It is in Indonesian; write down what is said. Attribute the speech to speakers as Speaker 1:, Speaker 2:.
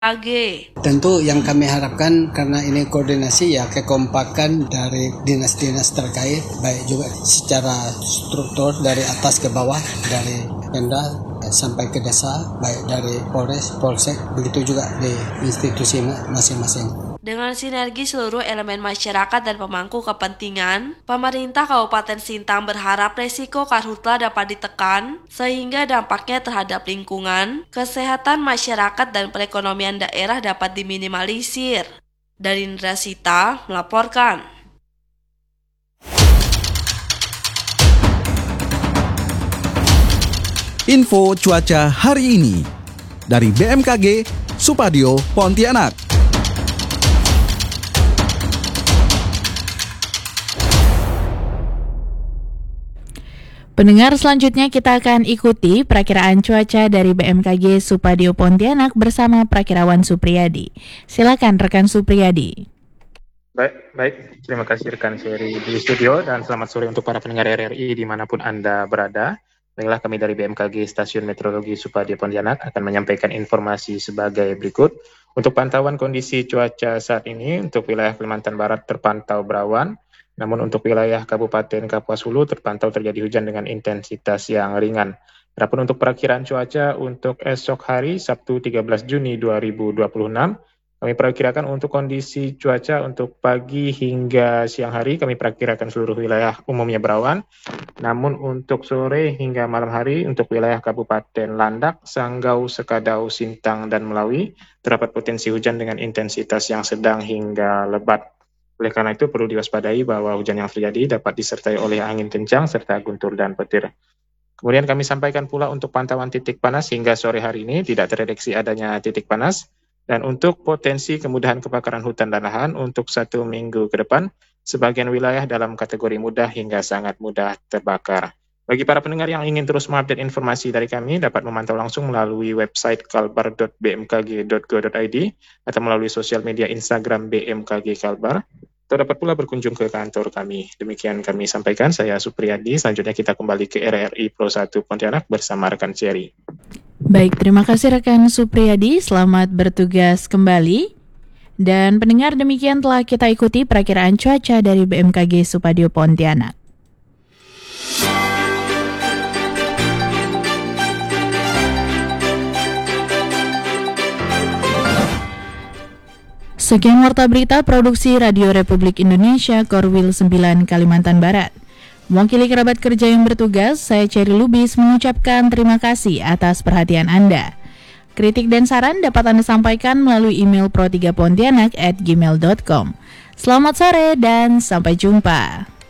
Speaker 1: AG.
Speaker 2: Tentu yang kami harapkan karena ini koordinasi ya kekompakan dari dinas-dinas terkait, baik juga secara struktur dari atas ke bawah, dari Pemda sampai ke desa, baik dari Polres, Polsek, begitu juga di institusi masing-masing.
Speaker 1: Dengan sinergi seluruh elemen masyarakat dan pemangku kepentingan, pemerintah Kabupaten Sintang berharap resiko karhutla dapat ditekan sehingga dampaknya terhadap lingkungan, kesehatan masyarakat dan perekonomian daerah dapat diminimalisir. Dari Indra Sita melaporkan.
Speaker 3: Info cuaca hari ini dari BMKG Supadio Pontianak.
Speaker 4: Pendengar, selanjutnya kita akan ikuti perakiraan cuaca dari BMKG Supadio Pontianak bersama Prakirawan Supriyadi. Silakan rekan Supriyadi.
Speaker 5: Baik, terima kasih rekan Seri di studio dan selamat sore untuk para pendengar RRI dimanapun Anda berada. Baiklah, kami dari BMKG Stasiun Meteorologi Supadio Pontianak akan menyampaikan informasi sebagai berikut. Untuk pantauan kondisi cuaca saat ini, untuk wilayah Kalimantan Barat terpantau berawan. Namun untuk wilayah Kabupaten Kapuas Hulu terpantau terjadi hujan dengan intensitas yang ringan. Adapun untuk perakiraan cuaca untuk esok hari Sabtu 13 Juni 2026, kami perkirakan untuk kondisi cuaca untuk pagi hingga siang hari kami perkirakan seluruh wilayah umumnya berawan. Namun untuk sore hingga malam hari untuk wilayah Kabupaten Landak, Sanggau, Sekadau, Sintang, dan Melawi terdapat potensi hujan dengan intensitas yang sedang hingga lebat. Oleh karena itu perlu diwaspadai bahwa hujan yang terjadi dapat disertai oleh angin kencang serta guntur dan petir. Kemudian kami sampaikan pula untuk pantauan titik panas hingga sore hari ini tidak terdeteksi adanya titik panas. Dan untuk potensi kemudahan kebakaran hutan dan lahan untuk 1 minggu ke depan, sebagian wilayah dalam kategori mudah hingga sangat mudah terbakar. Bagi para pendengar yang ingin terus mengupdate informasi dari kami, dapat memantau langsung melalui website kalbar.bmkg.go.id atau melalui sosial media Instagram BMKG Kalbar. Atau dapat pula berkunjung ke kantor kami. Demikian kami sampaikan, saya Supriyadi. Selanjutnya kita kembali ke RRI Pro 1 Pontianak bersama rekan Cherry.
Speaker 4: Baik, terima kasih rekan Supriyadi. Selamat bertugas kembali. Dan pendengar, demikian telah kita ikuti perakiraan cuaca dari BMKG Supadio Pontianak. Sekian warta berita produksi Radio Republik Indonesia Korwil 9 Kalimantan Barat. Mewakili kerabat kerja yang bertugas, saya Cherry Lubis mengucapkan terima kasih atas perhatian Anda. Kritik dan saran dapat Anda sampaikan melalui email pro3pontianak@gmail.com. Selamat sore dan sampai jumpa.